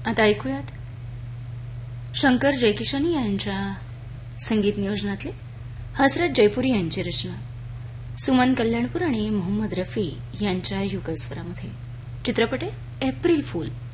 आता ऐकूयात शंकर जयकिशनी यांच्या संगीत नियोजनातले हसरत जयपुरी यांची रचना सुमन कल्याणपूर आणि मोहम्मद रफी यांच्या युगल स्वरामध्ये. चित्रपट एप्रिल फूल.